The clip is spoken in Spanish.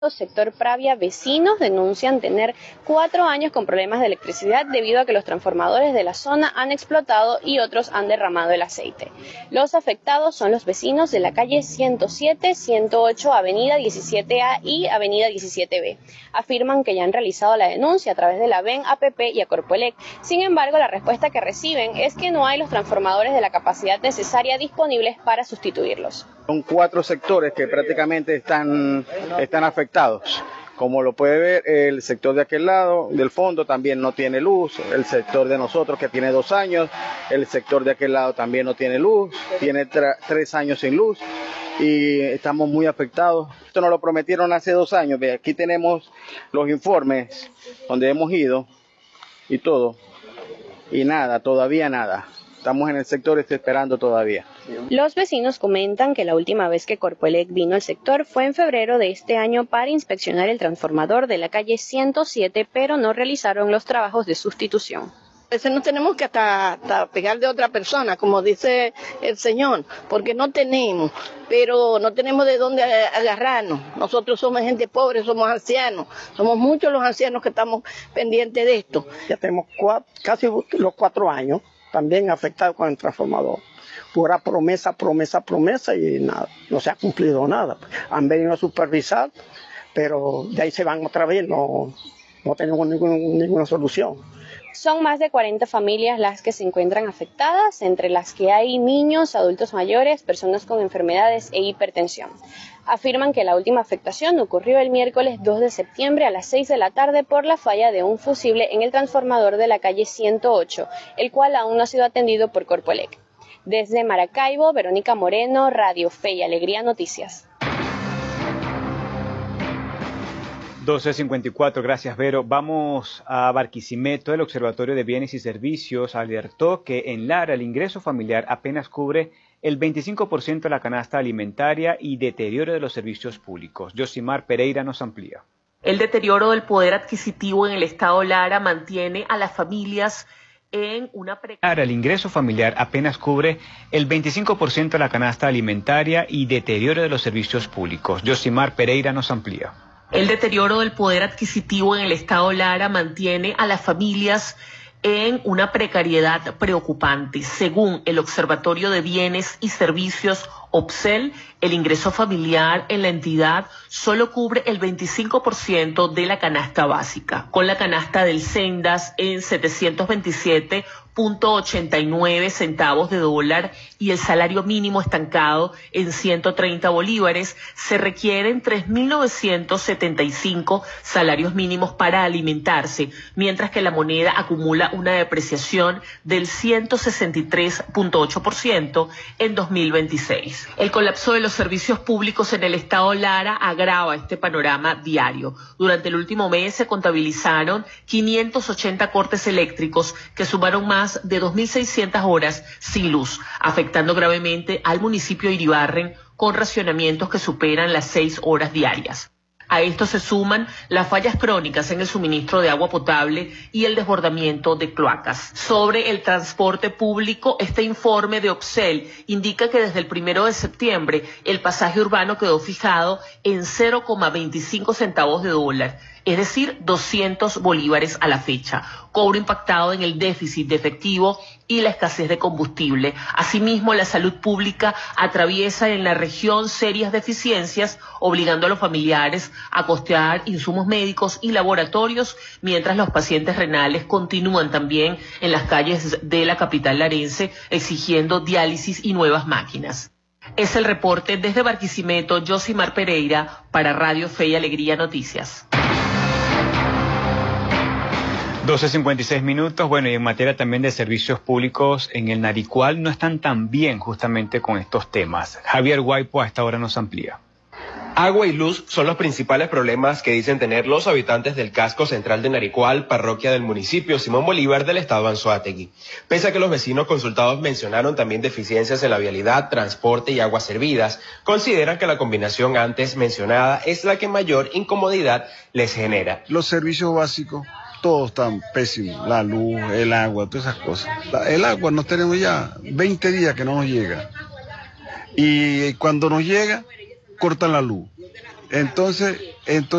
Sector Pravia, vecinos denuncian tener 4 años con problemas de electricidad debido a que los transformadores de la zona han explotado y otros han derramado el aceite. Los afectados son los vecinos de la calle 107, 108, Avenida 17A y Avenida 17B. Afirman que ya han realizado la denuncia a través de la VEN, APP y a Corpoelec. Sin embargo, la respuesta que reciben es que no hay los transformadores de la capacidad necesaria disponibles para sustituirlos. Son 4 sectores que prácticamente están afectados. Como lo puede ver, el sector de aquel lado, del fondo, también no tiene luz. El sector de nosotros, que tiene 2 años. El sector de aquel lado también no tiene luz. Tiene 3 años sin luz. Y estamos muy afectados. Esto nos lo prometieron hace 2 años. Ve, aquí tenemos los informes donde hemos ido y todo. Y nada, todavía nada. Estamos en el sector esperando todavía. Los vecinos comentan que la última vez que Corpoelec vino al sector fue en febrero de este año para inspeccionar el transformador de la calle 107, pero no realizaron los trabajos de sustitución. A veces nos tenemos que hasta pegar de otra persona, como dice el señor, porque no tenemos, pero no tenemos de dónde agarrarnos. Nosotros somos gente pobre, somos ancianos, somos muchos los ancianos que estamos pendientes de esto. Ya tenemos casi los 4 años también afectados con el transformador. Pura promesa y nada, no se ha cumplido nada. Han venido a supervisar, pero de ahí se van otra vez, no tenemos ninguna solución. Son más de 40 familias las que se encuentran afectadas, entre las que hay niños, adultos mayores, personas con enfermedades e hipertensión. Afirman que la última afectación ocurrió el miércoles 2 de septiembre a las 6 de la tarde por la falla de un fusible en el transformador de la calle 108, el cual aún no ha sido atendido por Corpoelec. Desde Maracaibo, Verónica Moreno, Radio Fe y Alegría Noticias. 12:54, gracias Vero. Vamos a Barquisimeto. El Observatorio de Bienes y Servicios alertó que en Lara el ingreso familiar apenas cubre el 25% de la canasta alimentaria y deterioro de los servicios públicos. Yosimar Pereira nos amplía. El deterioro del poder adquisitivo en el estado Lara mantiene a las familias en una precariedad. El ingreso familiar apenas cubre el 25% de la canasta alimentaria y deterioro de los servicios públicos. Yosimar Pereira nos amplía. El deterioro del poder adquisitivo en el estado Lara mantiene a las familias en una precariedad preocupante. Según el Observatorio de Bienes y Servicios OBSEL, el ingreso familiar en la entidad solo cubre el 25% de la canasta básica, con la canasta del Sendas en 727.89 centavos de dólar y el salario mínimo estancado en 130 bolívares, se requieren 3.975 salarios mínimos para alimentarse, mientras que la moneda acumula una depreciación del 163.8% en 2026. El colapso de los servicios públicos en el estado Lara agrava este panorama diario. Durante el último mes se contabilizaron 580 cortes eléctricos que sumaron más de 2.600 horas sin luz, afectando gravemente al municipio de Iribarren con racionamientos que superan las 6 horas diarias. A esto se suman las fallas crónicas en el suministro de agua potable y el desbordamiento de cloacas. Sobre el transporte público, este informe de OBSEL indica que desde el 1 de septiembre el pasaje urbano quedó fijado en 0,25 centavos de dólar, es decir, 200 bolívares a la fecha, cobro impactado en el déficit de efectivo y la escasez de combustible. Asimismo, la salud pública atraviesa en la región serias deficiencias, obligando a los familiares a costear insumos médicos y laboratorios, mientras los pacientes renales continúan también en las calles de la capital larense exigiendo diálisis y nuevas máquinas. Es el reporte desde Barquisimeto, Yosimar Pereira, para Radio Fe y Alegría Noticias. 12:56. Bueno, y en materia también de servicios públicos en el Naricual no están tan bien justamente con estos temas. Javier Guaipo a esta hora nos amplía. Agua y luz son los principales problemas que dicen tener los habitantes del casco central de Naricual, parroquia del municipio Simón Bolívar del estado Anzoátegui. Pese a que los vecinos consultados mencionaron también deficiencias en la vialidad, transporte y aguas servidas, consideran que la combinación antes mencionada es la que mayor incomodidad les genera. Los servicios básicos, todos están pésimos, la luz, el agua, todas esas cosas. El agua nos tenemos ya 20 días que no nos llega. Y cuando nos llega, cortan la luz. Entonces, Entonces